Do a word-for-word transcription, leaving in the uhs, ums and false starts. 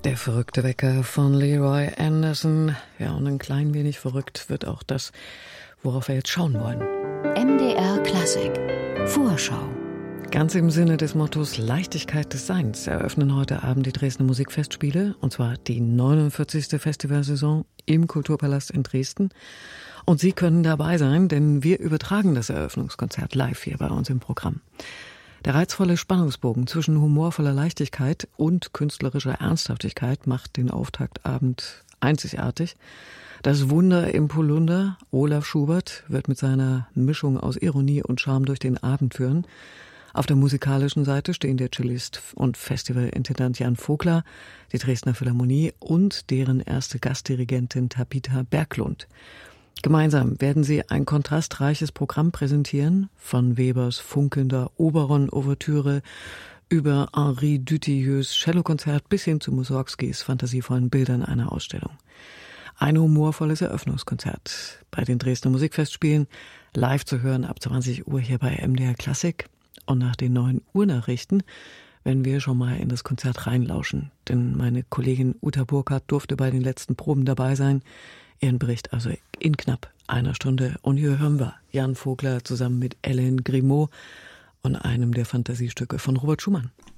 Der verrückte Wecker von Leroy Anderson. Ja, und ein klein wenig verrückt wird auch das, worauf wir jetzt schauen wollen. M D R Klassik Vorschau. Ganz im Sinne des Mottos Leichtigkeit des Seins eröffnen heute Abend die Dresdner Musikfestspiele, und zwar die neunundvierzigste Festivalsaison im Kulturpalast in Dresden. Und Sie können dabei sein, denn wir übertragen das Eröffnungskonzert live hier bei uns im Programm. Der reizvolle Spannungsbogen zwischen humorvoller Leichtigkeit und künstlerischer Ernsthaftigkeit macht den Auftaktabend einzigartig. Das Wunder im Polunder, Olaf Schubert, wird mit seiner Mischung aus Ironie und Charme durch den Abend führen. Auf der musikalischen Seite stehen der Cellist und Festivalintendant Jan Vogler, die Dresdner Philharmonie und deren erste Gastdirigentin Tabitha Berglund. Gemeinsam werden sie ein kontrastreiches Programm präsentieren, von Webers funkelnder Oberon-Ouvertüre über Henri Dutilleux Cellokonzert bis hin zu Mussorgskis fantasievollen Bildern einer Ausstellung. Ein humorvolles Eröffnungskonzert bei den Dresdner Musikfestspielen, live zu hören ab zwanzig Uhr hier bei M D R Klassik. Und nach den neun Uhr Nachrichten werden wir schon mal in das Konzert reinlauschen. Denn meine Kollegin Uta Burkhardt durfte bei den letzten Proben dabei sein. Ihren Bericht also in knapp einer Stunde. Und hier hören wir Jan Vogler zusammen mit Hélène Grimaud und einem der Fantasiestücke von Robert Schumann.